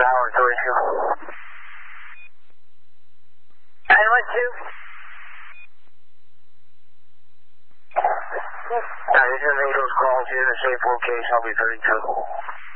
Tower 32. 912. Anytime those calls in a safe location, I'll be 32.